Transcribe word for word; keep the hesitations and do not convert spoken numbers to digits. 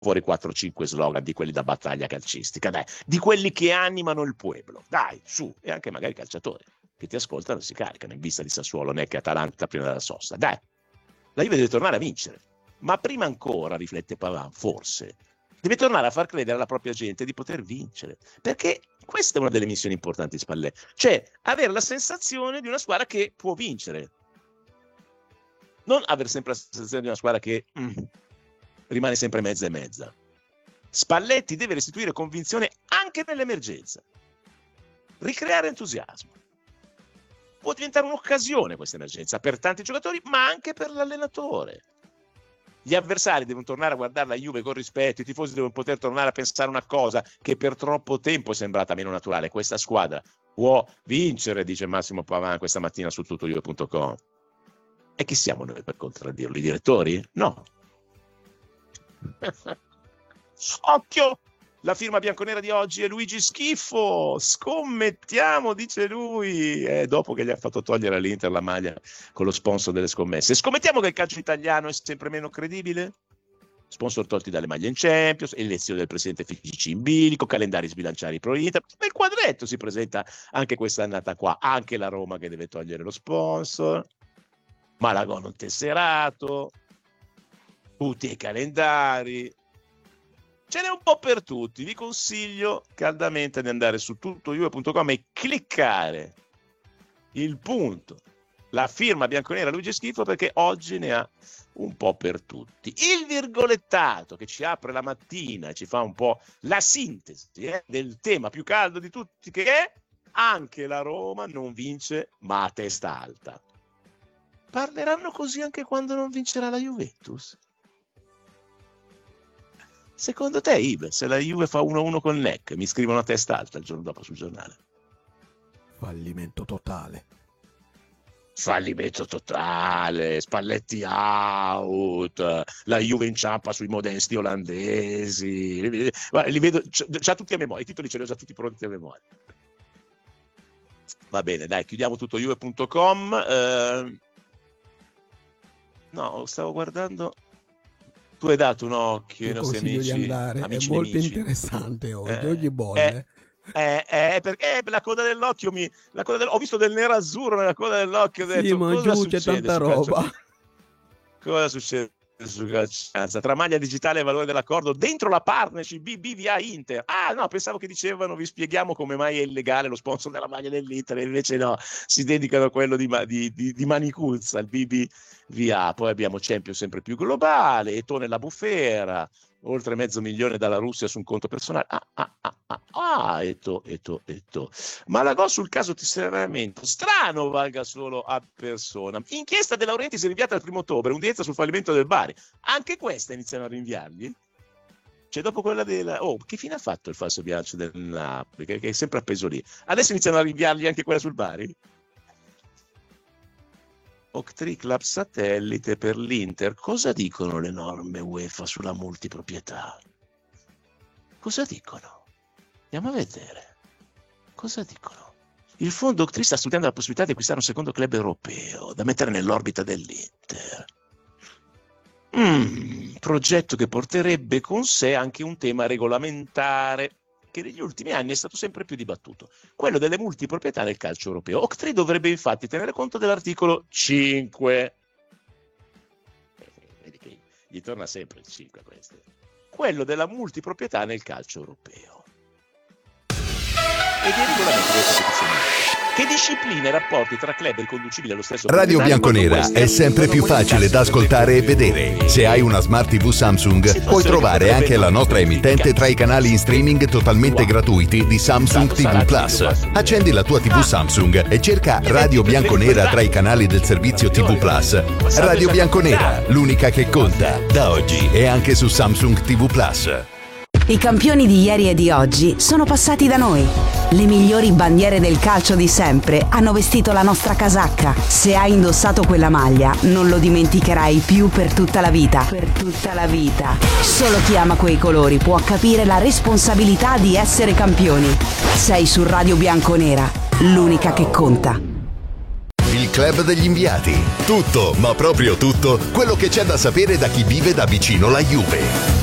fuori quattro cinque slogan di quelli da battaglia calcistica, dai, di quelli che animano il pueblo, dai, su, e anche magari calciatori che ti ascoltano e si caricano in vista di Sassuolo, Necche, Atalanta prima della sosta, dai, la Juve deve tornare a vincere, ma prima ancora, riflette Paván, forse deve tornare a far credere alla propria gente di poter vincere, perché questa è una delle missioni importanti di Spalletti, cioè avere la sensazione di una squadra che può vincere, non avere sempre la sensazione di una squadra che mm, rimane sempre mezza e mezza. Spalletti deve restituire convinzione anche nell'emergenza, ricreare entusiasmo. Può diventare un'occasione questa emergenza per tanti giocatori, ma anche per l'allenatore. Gli avversari devono tornare a guardare la Juve con rispetto, i tifosi devono poter tornare a pensare una cosa che per troppo tempo è sembrata meno naturale: questa squadra può vincere, dice Massimo Paván questa mattina su tutto juve punto com. E chi siamo noi per contraddirlo? I direttori? No. Occhio! La firma bianconera di oggi è Luigi Schifo. Scommettiamo, dice lui, eh, dopo che gli ha fatto togliere all'Inter la maglia con lo sponsor delle scommesse. Scommettiamo che il calcio italiano è sempre meno credibile? Sponsor tolti dalle maglie in Champions, elezione del presidente F I G C in bilico, calendari sbilanciari pro Inter. Nel quadretto si presenta anche questa annata qua, anche la Roma che deve togliere lo sponsor, Malagò non tesserato, tutti i calendari. Ce n'è un po' per tutti. Vi consiglio caldamente di andare su tutto juve punto com e cliccare il punto, la firma bianconera Luigi Schifo, perché oggi ne ha un po' per tutti. Il virgolettato che ci apre la mattina e ci fa un po' la sintesi eh, del tema più caldo di tutti, che è: anche la Roma non vince ma a testa alta. Parleranno così anche quando non vincerà la Juventus? Secondo te, Ibe, se la Juve fa uno a uno con Necche, mi scrivono a testa alta il giorno dopo sul giornale? Fallimento totale. Fallimento totale, Spalletti out, la Juve inciampa sui modesti olandesi. Li, li vedo già tutti a memoria, i titoli ce li ho già tutti pronti a memoria. Va bene, dai, chiudiamo tutto juve punto com. Eh, no, stavo guardando... Tu hai dato un occhio ai nostri amici, di andare. amici è molto nemici. Interessante oggi, eh, oggi bolle. Eh, eh, eh, perché la coda dell'occhio mi, la coda del, ho visto del nero-azzurro nella coda dell'occhio, ho detto, sì, ma cosa giù c'è tanta roba. Calcio? Cosa succede su calcianza? Tra maglia digitale e valore dell'accordo dentro la partnership B B V A Inter. Ah no, pensavo che dicevano vi spieghiamo come mai è illegale lo sponsor della maglia dell'Inter, e invece no, si dedicano a quello di, di, di, di Manicuzza, il B B V A. Poi abbiamo Champions sempre più globale, Eto'o nella bufera, oltre mezzo milione dalla Russia su un conto personale. Ah, ah, ah, ah, ah Eto'o, Eto'o, Eto'o. Malagò sul caso tesseramento, strano valga solo a persona. Inchiesta De Laurentiis rinviata al primo ottobre, udienza sul fallimento del Bari. Anche questa iniziano a rinviargli? Cioè dopo quella della... Oh, che fine ha fatto il falso bilancio del Napoli, che, che è sempre appeso lì? Adesso iniziano a rinviargli anche quella sul Bari? Octree Club satellite per l'Inter. Cosa dicono le norme UEFA sulla multiproprietà? Cosa dicono? Andiamo a vedere. Cosa dicono? Il fondo Octree sta studiando la possibilità di acquistare un secondo club europeo da mettere nell'orbita dell'Inter. Mm, progetto che porterebbe con sé anche un tema regolamentare che negli ultimi anni è stato sempre più dibattuto, quello delle multiproprietà nel calcio europeo. Octree dovrebbe infatti tenere conto dell'articolo cinque. Vedi che gli torna sempre il cinque questo. Quello della multiproprietà nel calcio europeo. E dei regolamenti del competizionale, che disciplina i rapporti tra club riconducibili allo stesso Radio Bianconera è sempre più facile da ascoltare e vedere. Se hai una Smart T V Samsung, puoi trovare anche la nostra emittente tra i canali in streaming totalmente gratuiti di Samsung T V Plus. Accendi la tua T V Samsung e cerca Radio Bianconera tra i canali del servizio T V Plus. Radio Bianconera, l'unica che conta, da oggi e anche su Samsung T V Plus. I campioni di ieri e di oggi sono passati da noi. Le migliori bandiere del calcio di sempre hanno vestito la nostra casacca. Se hai indossato quella maglia, non lo dimenticherai più per tutta la vita. Per tutta la vita. Solo chi ama quei colori può capire la responsabilità di essere campioni. Sei su Radio Bianconera, l'unica che conta. Il Club degli Inviati. Tutto, ma proprio tutto, quello che c'è da sapere da chi vive da vicino la Juve.